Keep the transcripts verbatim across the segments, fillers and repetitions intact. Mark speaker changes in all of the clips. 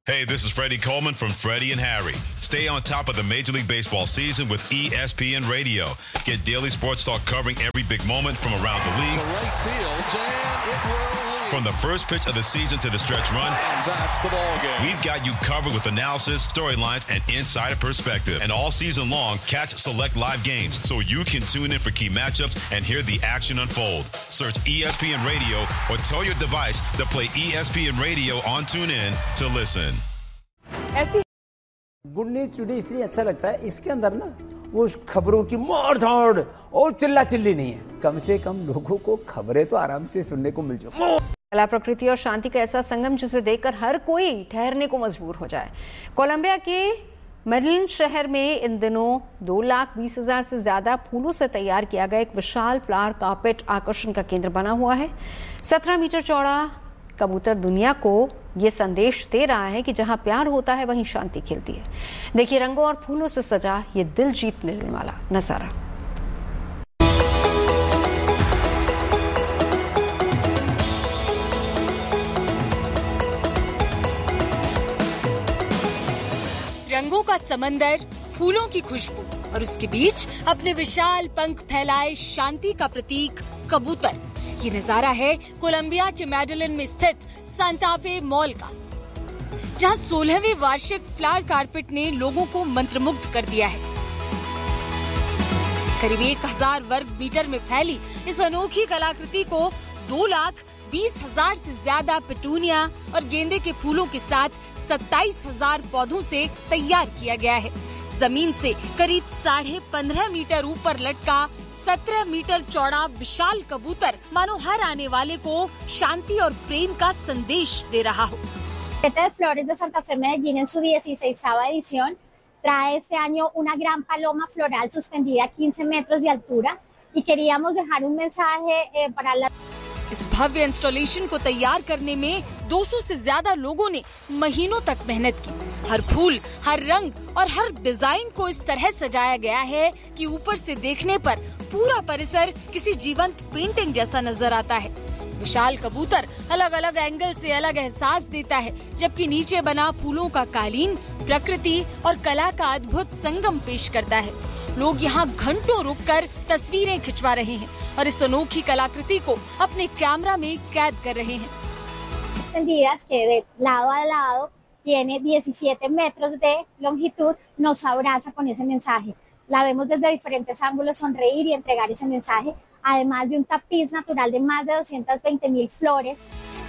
Speaker 1: Hey, this is Freddie Coleman from Freddie and Harry. Stay on top of the Major League Baseball season with E S P N Radio. Get daily sports talk covering every big moment from around the league.
Speaker 2: To right field, and it will lead.
Speaker 1: From the first pitch of the season to the stretch run.
Speaker 2: And that's the ball game.
Speaker 1: We've got you covered with analysis, storylines, and insider perspective. And all season long, catch select live games so you can tune in for key matchups and hear the action unfold. Search E S P N Radio or tell your device to play E S P N Radio on TuneIn to listen.
Speaker 3: Good news today इसलिए अच्छा लगता है, इसके अंदर ना वो खबरों की मार धाड़ और चिल्ला चिल्ली नहीं है. कम से कम लोगों को खबरें तो आराम से सुनने को मिल जाए.
Speaker 4: कला, प्रकृति और शांति का ऐसा संगम जिसे देखकर हर कोई ठहरने को मजबूर हो जाए. कोलंबिया के मेडलिन शहर में इन दिनों दो लाख बीस हजार से ज्यादा फूलों से तैयार किया गया एक विशाल फ्लावर कार्पेट आकर्षण का केंद्र बना हुआ है. सत्रह मीटर चौड़ा कबूतर दुनिया को ये संदेश दे रहा है कि जहां प्यार होता है वहीं शांति खिलती है. देखिए रंगों और फूलों से सजा ये दिल जीत लेने वाला नजारा.
Speaker 5: रंगों का समंदर, फूलों की खुशबू और उसके बीच अपने विशाल पंख फैलाए शांति का प्रतीक कबूतर. ये नजारा है कोलंबिया के मेडलिन में स्थित सांता फे मॉल का, जहां सोलहवीं वार्षिक फ्लावर कारपेट ने लोगों को मंत्रमुग्ध कर दिया है. करीब एक हजार वर्ग मीटर में फैली इस अनोखी कलाकृति को दो लाख बीस हजार से ज्यादा पिटूनिया और गेंदे के फूलों के साथ सत्ताईस हजार पौधों से तैयार किया गया है. जमीन से करीब साढ़े पंद्रह मीटर ऊपर लटका सत्रह मीटर चौड़ा विशाल कबूतर मानो हर आने वाले को शांति और प्रेम का संदेश दे रहा हो.
Speaker 6: de Flores de Santa Fe Medellín en su dieciséisava edición trae este año una gran paloma floral suspendida a quince metros de altura y queríamos dejar un mensaje eh, para la.
Speaker 5: इस भव्य installation को तैयार करने में दो सौ से ज्यादा लोगों ने महीनों तक मेहनत की. हर फूल, हर रंग और हर डिजाइन को इस तरह सजाया गया है कि ऊपर से देखने पर पूरा परिसर किसी जीवंत पेंटिंग जैसा नजर आता है. विशाल कबूतर अलग अलग एंगल से अलग एहसास देता है, जबकि नीचे बना फूलों का कालीन प्रकृति और कला का अद्भुत संगम पेश करता है. लोग यहाँ घंटों रुककर तस्वीरें खिंचवा रहे हैं और इस अनोखी कलाकृति को अपने कैमरा में कैद कर रहे हैं.
Speaker 6: Extendidas que de lado a lado tiene diecisiete metros de longitud, nos abraza con ese mensaje. La vemos desde diferentes ángulos sonreír y entregar ese mensaje, además de un tapiz natural de más de doscientas veinte mil flores.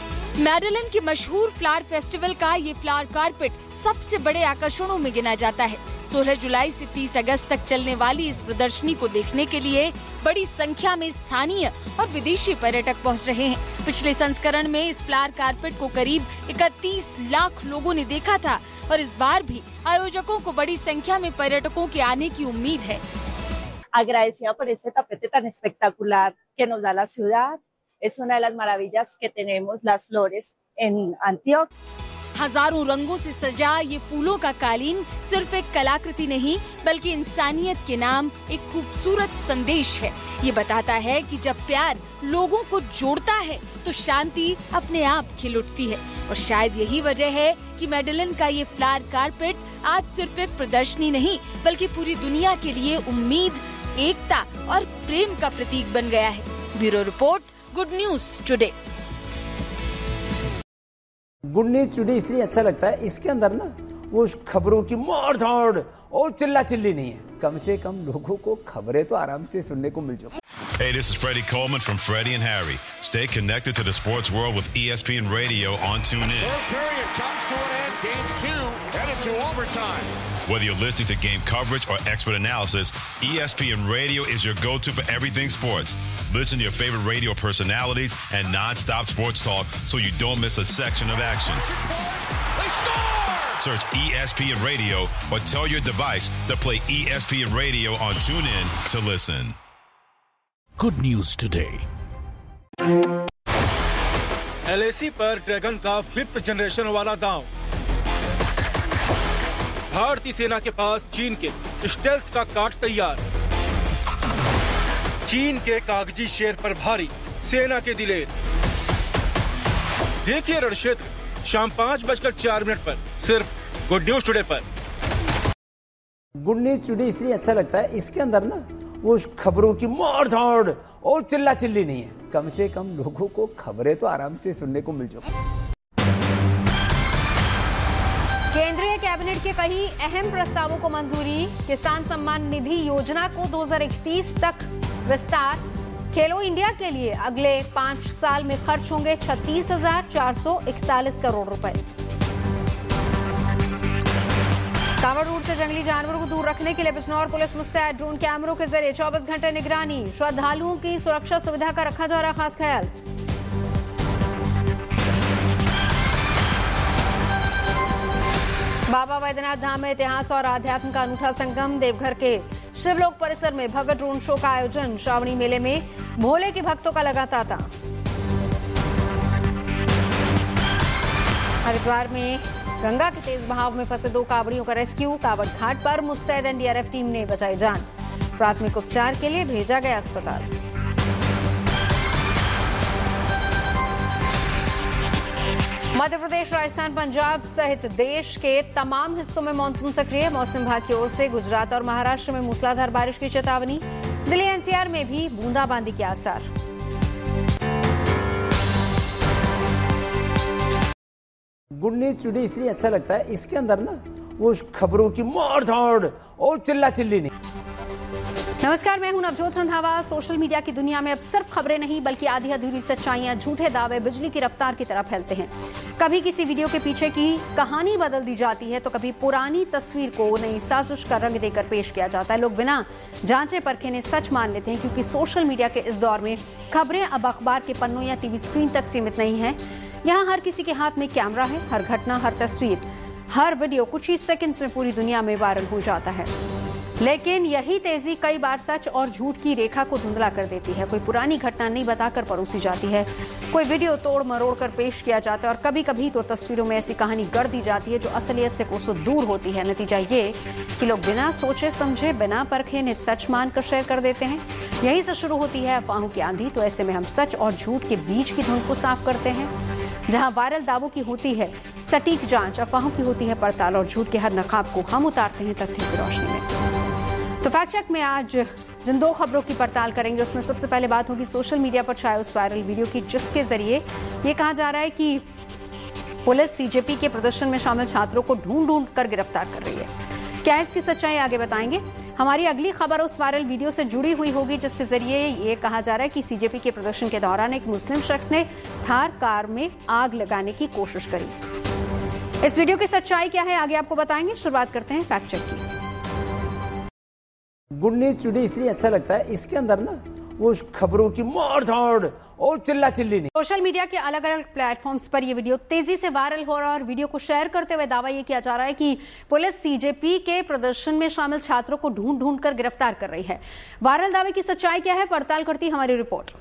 Speaker 5: Madeline के मशहूर flower festival का ये flower carpet सबसे बड़े आकर्षणों में गिना जाता है. सोलह जुलाई से तीस अगस्त तक चलने वाली इस प्रदर्शनी को देखने के लिए बड़ी संख्या में स्थानीय और विदेशी पर्यटक पहुंच रहे हैं. पिछले संस्करण में इस फ्लावर कारपेट को करीब इकतीस लाख लोगों ने देखा था और इस बार भी आयोजकों को बड़ी संख्या में पर्यटकों के आने की उम्मीद है.
Speaker 7: Agradecida por este tapete tan espectacular que nos da la ciudad. Es una de las maravillas que tenemos las flores en Antioquia.
Speaker 5: हजारों रंगों से सजा ये फूलों का कालीन सिर्फ एक कलाकृति नहीं बल्कि इंसानियत के नाम एक खूबसूरत संदेश है. ये बताता है कि जब प्यार लोगों को जोड़ता है तो शांति अपने आप खिल उठती है. और शायद यही वजह है कि मेडलिन का ये फ्लावर कारपेट आज सिर्फ एक प्रदर्शनी नहीं बल्कि पूरी दुनिया के लिए उम्मीद, एकता और प्रेम का प्रतीक बन गया है. Bureau report, good news today.
Speaker 3: Good news today इसलिए अच्छा लगता है, इसके अंदर ना वो खबरों की मार धाड़ और चिल्ला चिल्ली नहीं है. कम से कम लोगों को खबरें तो आराम से सुनने को मिल जाए.
Speaker 1: Hey, this is Freddie Coleman from Freddie and Harry. Stay connected to the sports world with E S P N Radio on TuneIn.
Speaker 2: Third period comes to an end. Game two headed to overtime.
Speaker 1: Whether you're listening to game coverage or expert analysis, E S P N Radio is your go-to for everything sports. Listen to your favorite radio personalities and non-stop sports talk so you don't miss a section of action.
Speaker 2: They score!
Speaker 1: Search E S P N Radio or tell your device to play E S P N Radio on TuneIn to listen.
Speaker 8: Good news today.
Speaker 9: L A सी पर dragon का fifth generation वाला दांव. भारतीय सेना के पास चीन के stealth का काट तैयार. चीन के कागजी शेर पर भारी सेना के दिलेर. देखिए रण क्षेत्र शाम पाँच बजकर चार मिनट पर सिर्फ गुड न्यूज टुडे पर।
Speaker 3: गुड न्यूज टुडे इसलिए अच्छा लगता है, इसके अंदर ना वो खबरों की मार धाड़ और चिल्ला चिल्ली नहीं है। कम से कम लोगों को खबरें तो आराम से सुनने को मिल चुकी।
Speaker 4: केंद्रीय कैबिनेट के कई अहम प्रस्तावों को मंजूरी। किसान सम्मान निधि योजना को दो हज़ार इकतीस तक विस्तार। खेलो इंडिया के लिए अगले पांच साल में खर्च होंगे छत्तीस हजार चार सौ इकतालीस करोड़ रुपए। कांवड़ रूट से जंगली जानवरों को दूर रखने के लिए बिजनौर पुलिस मुस्तैद। ड्रोन कैमरों के जरिए चौबीस घंटे निगरानी। श्रद्धालुओं की सुरक्षा सुविधा का रखा जा रहा खास ख्याल। बाबा बैद्यनाथ धाम में इतिहास और आध्यात्म का अनूठा संगम। देवघर के शिवलोक परिसर में भव्य ड्रोन शो का आयोजन। श्रावणी मेले में भोले के भक्तों का लगा तांता। हरिद्वार में गंगा के तेज बहाव में फंसे दो कांवड़ियों का रेस्क्यू। कांवड़ घाट पर मुस्तैद एनडीआरएफ टीम ने बचाई जान। प्राथमिक उपचार के लिए भेजा गया अस्पताल। मध्य प्रदेश, राजस्थान, पंजाब सहित देश के तमाम हिस्सों में मानसून सक्रिय। मौसम विभाग की ओर से गुजरात और महाराष्ट्र में मूसलाधार बारिश की चेतावनी। दिल्ली एनसीआर में भी बूंदाबांदी के आसार।
Speaker 3: गुड न्यूज टुडे इसलिए अच्छा लगता है, इसके अंदर ना वो खबरों की मार धाड़ और चिल्ला चिल्ली नहीं।
Speaker 4: नमस्कार, मैं हूं नवजोत रंधावा। सोशल मीडिया की दुनिया में अब सिर्फ खबरें नहीं बल्कि आधी अधूरी सच्चाइयां, झूठे दावे बिजली की रफ्तार की तरह फैलते हैं। कभी किसी वीडियो के पीछे की कहानी बदल दी जाती है तो कभी पुरानी तस्वीर को नई साजिश का रंग देकर पेश किया जाता है। लोग बिना जांचे परखे ने सच मान लेते हैं, क्योंकि सोशल मीडिया के इस दौर में खबरें अब अखबार के पन्नों या टीवी स्क्रीन तक सीमित नहीं है। यहाँ हर किसी के हाथ में कैमरा है। हर घटना, हर तस्वीर, हर वीडियो कुछ ही सेकंड्स में पूरी दुनिया में वायरल हो जाता है। लेकिन यही तेजी कई बार सच और झूठ की रेखा को धुंधला कर देती है। कोई पुरानी घटना नहीं बताकर परोसी जाती है, कोई वीडियो तोड़ मरोड़ कर पेश किया जाता है और कभी कभी तो तस्वीरों में ऐसी कहानी गढ़ दी जाती है जो असलियत से कोसों दूर होती है। नतीजा ये कि लोग बिना सोचे समझे, बिना परखे ने सच मानकर शेयर कर देते हैं। यहीं से शुरू होती है अफवाहों की आंधी। तो ऐसे में हम सच और झूठ के बीच की धुंध को साफ करते हैं। जहां वायरल दावों की होती है सटीक जांच, अफवाहों की होती है पड़ताल और झूठ के हर नकाब को हम उतारते हैं तथ्यों की रोशनी में। तो फैक्ट चेक में आज जिन दो खबरों की पड़ताल करेंगे उसमें सबसे पहले बात होगी सोशल मीडिया पर छाए उस वायरल वीडियो की, जिसके जरिए ये कहा जा रहा है कि पुलिस सीजेपी के प्रदर्शन में शामिल छात्रों को ढूंढ ढूंढ कर गिरफ्तार कर रही है। क्या है इसकी सच्चाई, आगे बताएंगे। हमारी अगली खबर उस वायरल वीडियो से जुड़ी हुई होगी जिसके जरिए ये कहा जा रहा है कि सीजेपी के प्रदर्शन के दौरान एक मुस्लिम शख्स ने थार कार में आग लगाने की कोशिश करी। इस वीडियो की सच्चाई क्या है, आगे आपको बताएंगे। शुरुआत करते हैं फैक्ट चेक की।
Speaker 3: गुड न्यूज टुडे इसलिए अच्छा लगता है, इसके अंदर ना वो खबरों की मार धाड़ और चिल्ला चिल्ली नहीं।
Speaker 4: सोशल मीडिया के अलग अलग प्लेटफॉर्म्स पर यह वीडियो तेजी से वायरल हो रहा है और वीडियो को शेयर करते हुए दावा यह किया जा रहा है कि पुलिस सीजेपी के प्रदर्शन में शामिल छात्रों को ढूंढ ढूंढ कर गिरफ्तार कर रही है। वायरल दावे की सच्चाई क्या है, पड़ताल करती हमारी रिपोर्ट।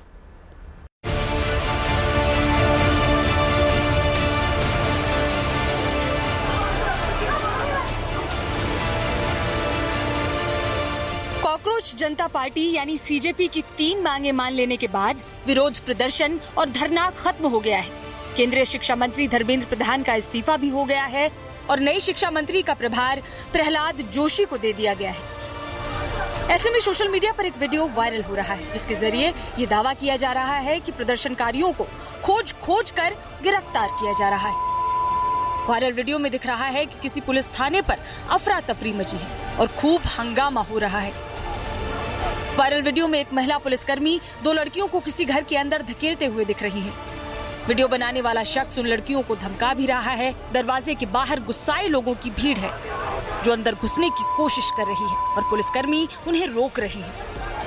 Speaker 5: कॉकरोच जनता पार्टी यानी सीजेपी की तीन मांगे मान लेने के बाद विरोध प्रदर्शन और धरना खत्म हो गया है। केंद्रीय शिक्षा मंत्री धर्मेंद्र प्रधान का इस्तीफा भी हो गया है और नई शिक्षा मंत्री का प्रभार प्रहलाद जोशी को दे दिया गया है। ऐसे में सोशल मीडिया पर एक वीडियो वायरल हो रहा है जिसके जरिए ये दावा किया जा रहा है कि प्रदर्शनकारियों को खोज खोज कर गिरफ्तार किया जा रहा है। वायरल वीडियो में दिख रहा है कि किसी पुलिस थाने पर अफरा तफरी मची है और खूब हंगामा हो रहा है। वायरल वीडियो में एक महिला पुलिसकर्मी दो लड़कियों को किसी घर के अंदर धकेलते हुए दिख रही है। वीडियो बनाने वाला शख्स उन लड़कियों को धमका भी रहा है। दरवाजे के बाहर गुस्साए लोगों की भीड़ है जो अंदर घुसने की कोशिश कर रही है और पुलिसकर्मी उन्हें रोक रही है।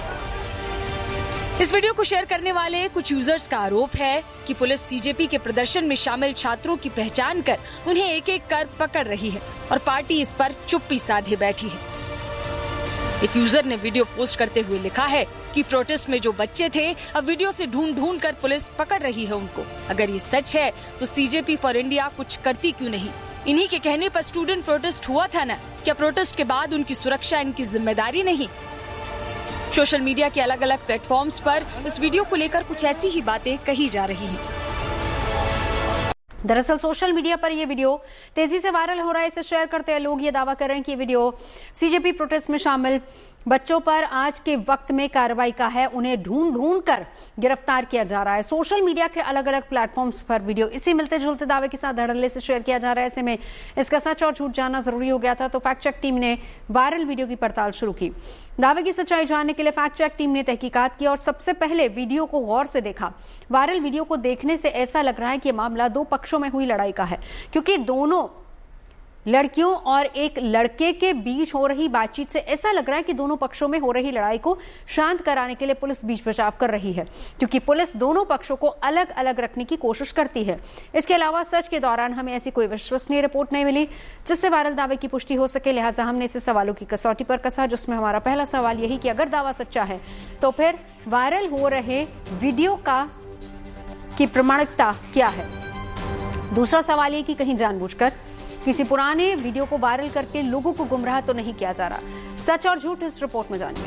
Speaker 5: इस वीडियो को शेयर करने वाले कुछ यूजर्स का आरोप है कि पुलिस सीजेपी के प्रदर्शन में शामिल छात्रों की पहचान कर उन्हें एक एक कर पकड़ रही है और पार्टी इस पर चुप्पी साधे बैठी है। एक यूजर ने वीडियो पोस्ट करते हुए लिखा है कि प्रोटेस्ट में जो बच्चे थे अब वीडियो से ढूंढ ढूंढ कर पुलिस पकड़ रही है उनको। अगर ये सच है तो सीजेपी फॉर इंडिया कुछ करती क्यों नहीं? इन्हीं के कहने पर स्टूडेंट प्रोटेस्ट हुआ था ना, क्या प्रोटेस्ट के बाद उनकी सुरक्षा इनकी जिम्मेदारी नहीं? सोशल मीडिया के अलग अलग प्लेटफॉर्म्स पर इस वीडियो को लेकर कुछ ऐसी ही बातें कही जा रही हैं।
Speaker 4: दरअसल सोशल मीडिया पर यह वीडियो तेजी से वायरल हो रहा है। इसे शेयर करते हैं लोग ये दावा कर रहे हैं कि ये वीडियो सीजेपी प्रोटेस्ट में शामिल बच्चों पर आज के वक्त में कार्रवाई का है। उन्हें ढूंढ ढूंढ कर गिरफ्तार किया जा रहा है। सोशल मीडिया के अलग अलग प्लेटफॉर्म्स पर वीडियो इसी मिलते जुलते दावे के साथ धड़ल्ले से शेयर किया जा रहा है। ऐसे में इसका सच और झूठ जानना जरूरी हो गया था, तो फैक्ट चेक टीम ने वायरल वीडियो की पड़ताल शुरू की। दावे की सच्चाई जानने के लिए फैक्ट चेक टीम ने तहकीकात की और सबसे पहले वीडियो को गौर से देखा। वायरल वीडियो को देखने से ऐसा लग रहा है कि यह मामला दो पक्षों में हुई लड़ाई का है, क्योंकि दोनों लड़कियों और एक लड़के के बीच हो रही बातचीत से ऐसा लग रहा है कि दोनों पक्षों में हो रही लड़ाई को शांत कराने के लिए पुलिस बीच बचाव कर रही है, क्योंकि पुलिस दोनों पक्षों को अलग अलग रखने की कोशिश करती है। इसके अलावा सच के दौरान हमें ऐसी कोई विश्वसनीय रिपोर्ट नहीं मिली जिससे वायरल दावे की पुष्टि हो सके, लिहाजा हमने इसे सवालों की कसौटी पर कसा, जिसमें हमारा पहला सवाल यही कि अगर दावा सच्चा है तो फिर वायरल हो रहे वीडियो का की प्रमाणिकता क्या है। दूसरा सवाल ये कि कहीं जानबूझकर किसी पुराने वीडियो को वायरल करके लोगों को गुमराह तो नहीं किया जा रहा। सच और झूठ इस रिपोर्ट में जानिए।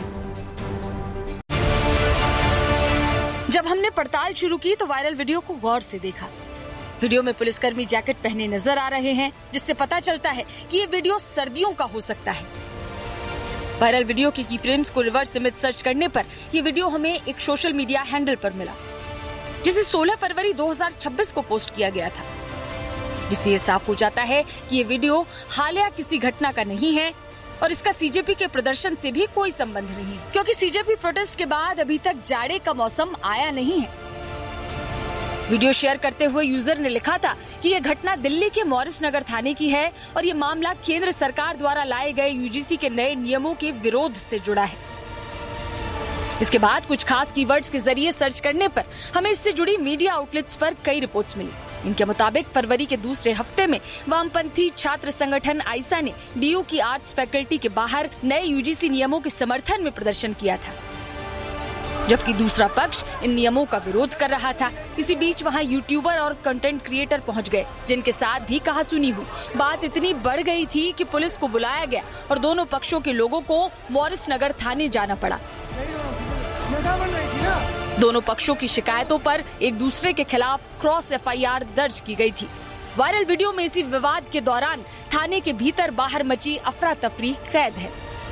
Speaker 5: जब हमने पड़ताल शुरू की तो वायरल वीडियो को गौर से देखा। वीडियो में पुलिसकर्मी जैकेट पहने नजर आ रहे हैं, जिससे पता चलता है कि ये वीडियो सर्दियों का हो सकता है। वायरल वीडियो की की फ्रेम्स को रिवर्स इमेज सर्च करने पर यह वीडियो हमें एक सोशल मीडिया हैंडल पर मिला, जिसे सोलह फरवरी दो हज़ार छब्बीस को पोस्ट किया गया था, जिससे ये साफ हो जाता है कि ये वीडियो हालिया किसी घटना का नहीं है और इसका सीजेपी के प्रदर्शन से भी कोई संबंध नहीं, क्योंकि सीजेपी प्रोटेस्ट के बाद अभी तक जाड़े का मौसम आया नहीं है। वीडियो शेयर करते हुए यूजर ने लिखा था कि यह घटना दिल्ली के मॉरिस नगर थाने की है और ये मामला केंद्र सरकार द्वारा लाए गए यूजीसी के नए नियमों के विरोध से जुड़ा है। इसके बाद कुछ खास कीवर्ड्स के जरिए सर्च करने पर हमें इससे जुड़ी मीडिया आउटलेट्स पर कई रिपोर्ट्स मिली। इनके मुताबिक फरवरी के दूसरे हफ्ते में वामपंथी छात्र संगठन आइसा ने डीयू की आर्ट्स फैकल्टी के बाहर नए यूजीसी नियमों के समर्थन में प्रदर्शन किया था, जबकि दूसरा पक्ष इन नियमों का विरोध कर रहा था। इसी बीच वहां यूट्यूबर और कंटेंट क्रिएटर पहुंच गए, जिनके साथ भी कहासुनी हुई। बात इतनी बढ़ गई थी कि पुलिस को बुलाया गया और दोनों पक्षों के लोगों को मॉरिस नगर थाने जाना पड़ा। दोनों पक्षों की शिकायतों पर एक दूसरे के खिलाफ क्रॉस एफआईआर दर्ज की गई थी। वायरल वीडियो में इसी विवाद के दौरान थाने के भीतर बाहर मची अफरा तफरी कैद है।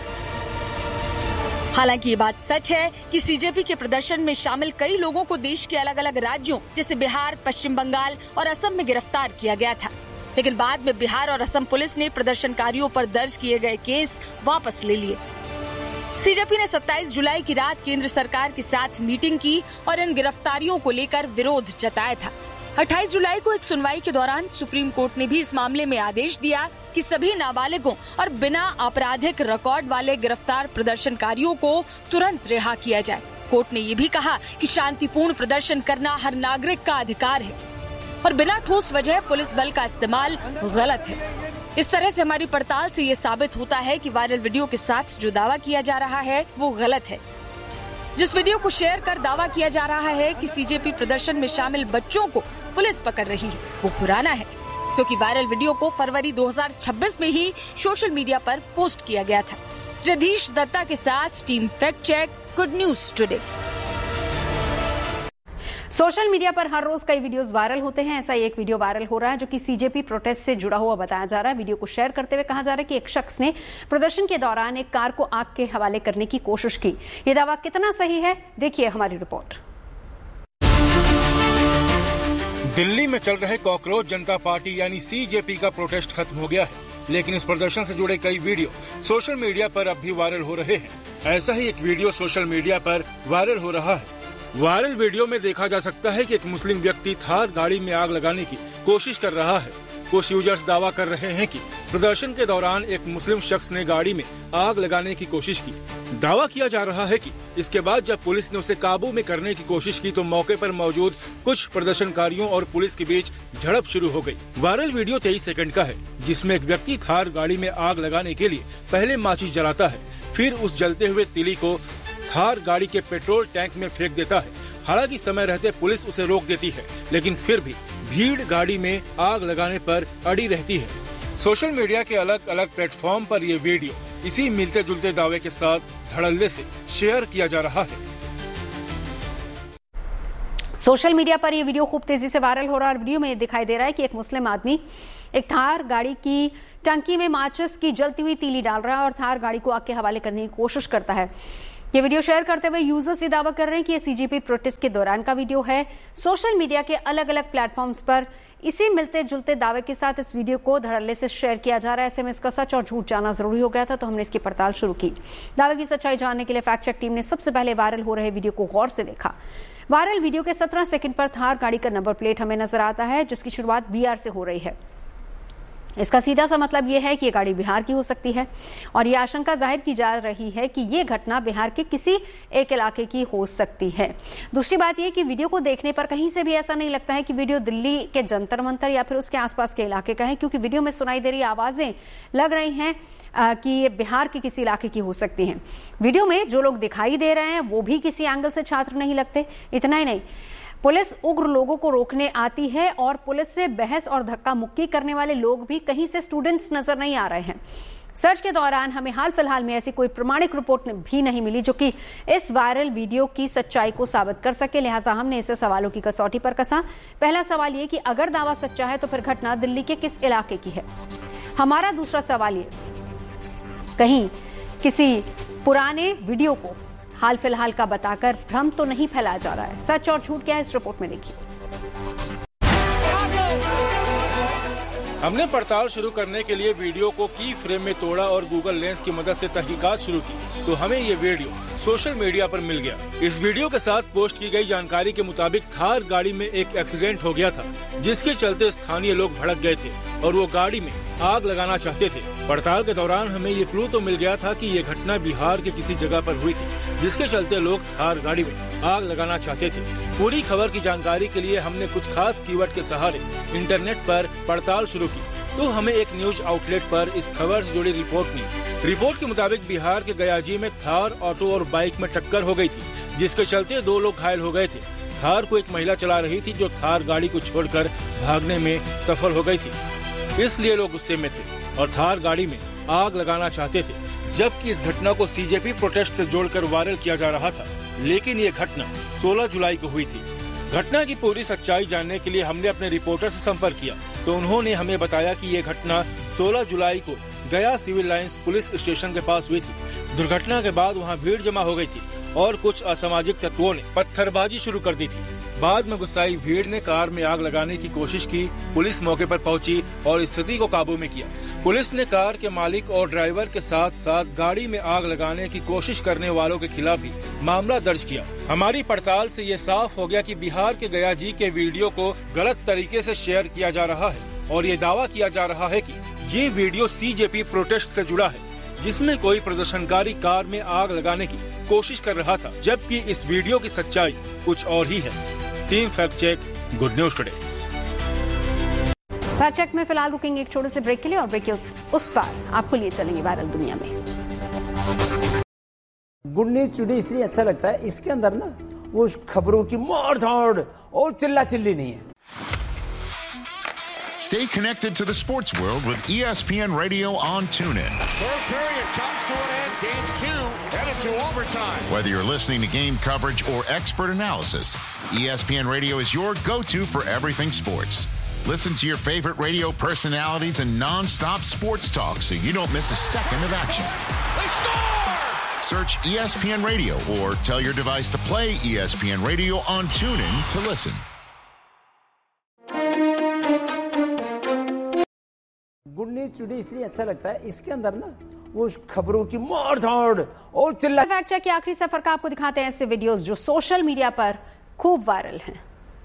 Speaker 5: हालांकि ये बात सच है कि सीजेपी के प्रदर्शन में शामिल कई लोगों को देश के अलग अलग राज्यों जैसे बिहार, पश्चिम बंगाल और असम में गिरफ्तार किया गया था, लेकिन बाद में बिहार और असम पुलिस ने प्रदर्शनकारियों पर दर्ज किए गए केस वापस ले लिए। सीजेपी ने सत्ताईस जुलाई की रात केंद्र सरकार के साथ मीटिंग की और इन गिरफ्तारियों को लेकर विरोध जताया था। अट्ठाईस जुलाई को एक सुनवाई के दौरान सुप्रीम कोर्ट ने भी इस मामले में आदेश दिया कि सभी नाबालिगों और बिना आपराधिक रिकॉर्ड वाले गिरफ्तार प्रदर्शनकारियों को तुरंत रिहा किया जाए। कोर्ट ने ये भी कहा कि शांतिपूर्ण प्रदर्शन करना हर नागरिक का अधिकार है और बिना ठोस वजह पुलिस बल का इस्तेमाल गलत है। इस तरह से हमारी पड़ताल से ये साबित होता है कि वायरल वीडियो के साथ जो दावा किया जा रहा है वो गलत है। जिस वीडियो को शेयर कर दावा किया जा रहा है कि सीजेपी प्रदर्शन में शामिल बच्चों को पुलिस पकड़ रही है, वो पुराना है, क्योंकि वायरल वीडियो को फरवरी दो हज़ार छब्बीस में ही सोशल मीडिया पर पोस्ट किया गया था। रधीश दत्ता के साथ team fact check, good news today.
Speaker 4: Social media पर हर रोज कई वीडियोस वायरल होते हैं। ऐसा एक वीडियो वायरल हो रहा है जो कि सीजेपी प्रोटेस्ट से जुड़ा हुआ बताया जा रहा है। वीडियो को शेयर करते हुए कहा जा रहा है कि एक शख्स ने प्रदर्शन के दौरान एक कार को आग के हवाले करने की कोशिश की। ये दावा कितना सही है, देखिए हमारी रिपोर्ट।
Speaker 9: दिल्ली में चल रहे कॉकरोच जनता पार्टी यानी सीजेपी का प्रोटेस्ट खत्म हो गया है, लेकिन इस प्रदर्शन से जुड़े कई वीडियो सोशल मीडिया पर अब भी वायरल हो रहे हैं। ऐसा ही एक वीडियो सोशल मीडिया पर वायरल हो रहा है। वायरल वीडियो में देखा जा सकता है कि एक मुस्लिम व्यक्ति थार गाड़ी में आग लगाने की कोशिश कर रहा है। कुछ यूजर्स दावा कर रहे हैं कि प्रदर्शन के दौरान एक मुस्लिम शख्स ने गाड़ी में आग लगाने की कोशिश की। दावा किया जा रहा है कि इसके बाद जब पुलिस ने उसे काबू में करने की कोशिश की तो मौके पर मौजूद कुछ प्रदर्शनकारियों और पुलिस के बीच झड़प शुरू हो गई। वायरल वीडियो तेईस सेकंड का है, जिसमें एक व्यक्ति थार गाड़ी में आग लगाने के लिए पहले माचिस जलाता है, फिर उस जलते हुए तिली को थार गाड़ी के पेट्रोल टैंक में फेंक देता है। हालांकि समय रहते पुलिस उसे रोक देती है, लेकिन फिर भी भीड़ गाड़ी में आग लगाने पर अड़ी रहती है। सोशल मीडिया के अलग अलग प्लेटफॉर्म पर ये वीडियो इसी मिलते जुलते दावे के साथ धड़ल्ले से शेयर किया जा रहा है।
Speaker 4: सोशल मीडिया पर यह वीडियो खूब तेजी से वायरल हो रहा है और वीडियो में दिखाई दे रहा है कि एक मुस्लिम आदमी एक थार गाड़ी की टंकी में माचिस की जलती हुई तीली डाल रहा है और थार गाड़ी को आग के हवाले करने की कोशिश करता है। ये वीडियो शेयर करते हुए यूजर्स ये दावा कर रहे हैं कि ये सीजेपी प्रोटेस्ट के दौरान का वीडियो है। सोशल मीडिया के अलग अलग प्लेटफॉर्म्स पर इसी मिलते जुलते दावे के साथ इस वीडियो को धड़ल्ले से शेयर किया जा रहा है। ऐसे में इसका सच और झूठ जानना जरूरी हो गया था, तो हमने इसकी पड़ताल शुरू की। दावे की सच्चाई जानने के लिए फैक्ट चेक टीम ने सबसे पहले वायरल हो रहे वीडियो को गौर से देखा। वायरल वीडियो के सत्रह सेकंड पर थार गाड़ी का नंबर प्लेट हमें नजर आता है, जिसकी शुरुआत बीआर से हो रही है। इसका सीधा सा मतलब यह है कि ये गाड़ी बिहार की हो सकती है और यह आशंका जाहिर की जा रही है कि यह घटना बिहार के किसी एक इलाके की हो सकती है। दूसरी बात यह कि वीडियो को देखने पर कहीं से भी ऐसा नहीं लगता है कि वीडियो दिल्ली के जंतर मंतर या फिर उसके आसपास के इलाके का है, क्योंकि वीडियो में सुनाई दे रही आवाजें लग रही हैं कि ये बिहार के किसी इलाके की हो सकती हैं। वीडियो में जो लोग दिखाई दे रहे हैं वो भी किसी एंगल से छात्र नहीं लगते। इतना ही नहीं, पुलिस उग्र लोगों को रोकने आती है और पुलिस से बहस और धक्का मुक्की करने वाले लोग भी कहीं से स्टूडेंट्स नजर नहीं आ रहे हैं। सर्च के दौरान हमें हाल फिलहाल में ऐसी कोई प्रमाणिक रिपोर्ट भी नहीं मिली जो कि इस वायरल वीडियो की सच्चाई को साबित कर सके, लिहाजा हमने इसे सवालों की कसौटी पर कसा। पहला सवाल ये कि अगर दावा सच्चा है तो फिर घटना दिल्ली के किस इलाके की है। हमारा दूसरा सवाल ये, कहीं किसी पुराने वीडियो को हाल फिलहाल का बताकर भ्रम तो नहीं फैलाया जा रहा है। सच और झूठ क्या है इस रिपोर्ट में देखिए।
Speaker 9: हमने पड़ताल शुरू करने के लिए वीडियो को की फ्रेम में तोड़ा और गूगल लेंस की मदद से तहकीकात शुरू की, तो हमें ये वीडियो सोशल मीडिया पर मिल गया। इस वीडियो के साथ पोस्ट की गई जानकारी के मुताबिक थार गाड़ी में एक एक्सीडेंट हो गया था, जिसके चलते स्थानीय लोग भड़क गए थे और वो गाड़ी में आग लगाना चाहते थे। पड़ताल के दौरान हमें ये क्लू तो मिल गया था कि ये घटना बिहार के किसी जगह पर हुई थी, जिसके चलते लोग थार गाड़ी में आग लगाना चाहते थे। पूरी खबर की जानकारी के लिए हमने कुछ खास कीवर्ड के सहारे इंटरनेट पर पड़ताल शुरू की, तो हमें एक न्यूज आउटलेट पर इस खबर से जुड़ी रिपोर्ट मिली। रिपोर्ट के मुताबिक बिहार के गयाजी में थार ऑटो और बाइक में टक्कर हो गई थी, जिसके चलते दो लोग घायल हो गए थे। थार को एक महिला चला रही थी जो थार गाड़ी को छोड़कर भागने में सफल हो गई थी, इसलिए लोग गुस्से में थे और थार गाड़ी में आग लगाना चाहते थे। जबकि इस घटना को सीजेपी प्रोटेस्ट से जोड़कर वायरल किया जा रहा था, लेकिन ये घटना सोलह जुलाई को हुई थी। घटना की पूरी सच्चाई जानने के लिए हमने अपने रिपोर्टर से संपर्क किया, तो उन्होंने हमें बताया कि ये घटना सोलह जुलाई को गया सिविल लाइंस पुलिस स्टेशन के पास हुई थी। दुर्घटना के बाद वहां भीड़ जमा हो गई थी और कुछ असामाजिक तत्वों ने पत्थरबाजी शुरू कर दी थी। बाद में गुस्साई भीड़ ने कार में आग लगाने की कोशिश की। पुलिस मौके पर पहुंची और स्थिति को काबू में किया। पुलिस ने कार के मालिक और ड्राइवर के साथ साथ गाड़ी में आग लगाने की कोशिश करने वालों के खिलाफ भी मामला दर्ज किया। हमारी पड़ताल से ये साफ हो गया कि बिहार के गया जी के वीडियो को गलत तरीके से शेयर किया जा रहा है और ये दावा किया जा रहा है कि ये वीडियो सीजेपी प्रोटेस्ट से जुड़ा है, जिसमें कोई प्रदर्शनकारी कार में आग लगाने की कोशिश कर रहा था, जबकि इस वीडियो की सच्चाई कुछ और ही है। Team fact check, good news today.
Speaker 4: Fact check में फिलहाल रुकेंगे एक छोटे से ब्रेक के लिए और ब्रेक के उस पार आपको लिए चलेंगे वायरल दुनिया में।
Speaker 3: गुड न्यूज टुडे इसलिए अच्छा लगता है, इसके अंदर ना वो खबरों की मार धाड़ और चिल्ला चिल्ली नहीं है।
Speaker 10: Stay connected to the sports world with E S P N Radio on TuneIn.
Speaker 2: Third period comes to an end. Game two headed to overtime.
Speaker 10: Whether you're listening to game coverage or expert analysis, E S P N Radio is your go-to for everything sports. Listen to your favorite radio personalities and non-stop sports talk so you don't miss a second of action.
Speaker 2: They score!
Speaker 10: Search E S P N Radio or tell your device to play E S P N Radio on TuneIn to listen.
Speaker 3: Good news today इसलिए अच्छा लगता है, इसके अंदर ना वो खबरों की मार धाड़ और चिल्ला।
Speaker 4: फैक्ट चेक के आखिरी सफर का आपको दिखाते हैं ऐसे वीडियोस जो सोशल मीडिया पर खूब वायरल हैं।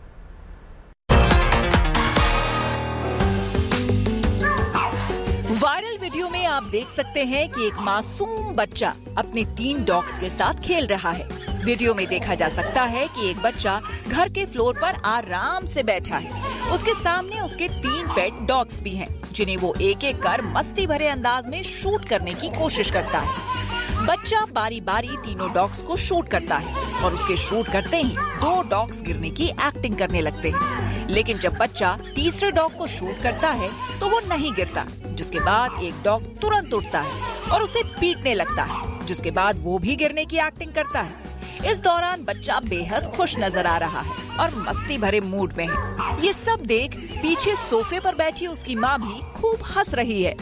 Speaker 11: वायरल वीडियो में आप देख सकते हैं कि एक मासूम बच्चा अपने तीन डॉग्स के साथ खेल रहा है। वीडियो में देखा जा सकता है कि एक बच्चा घर के फ्लोर पर आराम से बैठा है। उसके सामने उसके तीन पेट डॉग्स भी हैं, जिन्हें वो एक एक कर मस्ती भरे अंदाज में शूट करने की कोशिश करता है। बच्चा बारी बारी तीनों डॉग्स को शूट करता है और उसके शूट करते ही दो डॉग्स गिरने की एक्टिंग करने लगते हैं। लेकिन जब बच्चा तीसरे डॉग को शूट करता है तो वो नहीं गिरता, जिसके बाद एक डॉग तुरंत उठता है और उसे पीटने लगता है, जिसके बाद वो भी गिरने की एक्टिंग करता है। इस दौरान बच्चा बेहद खुश नजर आ रहा है और मस्ती भरे मूड में है। ये सब देख पीछे सोफे पर बैठी उसकी माँ भी खूब हंस रही है।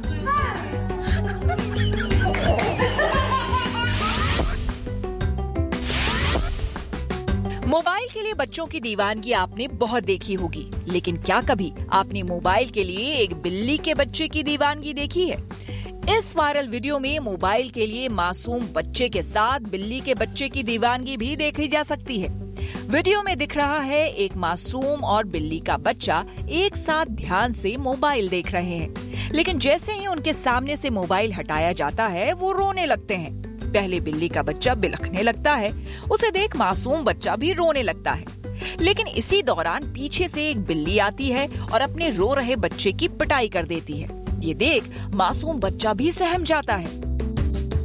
Speaker 11: मोबाइल के लिए बच्चों की दीवानगी आपने बहुत देखी होगी, लेकिन क्या कभी आपने मोबाइल के लिए एक बिल्ली के बच्चे की दीवानगी देखी है? इस वायरल वीडियो में मोबाइल के लिए मासूम बच्चे के साथ बिल्ली के बच्चे की दीवानगी भी देखी जा सकती है। वीडियो में दिख रहा है एक मासूम और बिल्ली का बच्चा एक साथ ध्यान से मोबाइल देख रहे हैं, लेकिन जैसे ही उनके सामने से मोबाइल हटाया जाता है वो रोने लगते हैं। पहले बिल्ली का बच्चा बिलखने लगता है, उसे देख मासूम बच्चा भी रोने लगता है, लेकिन इसी दौरान पीछे से एक बिल्ली आती है और अपने रो रहे बच्चे की पिटाई कर देती है। ये देख मासूम बच्चा भी सहम जाता है।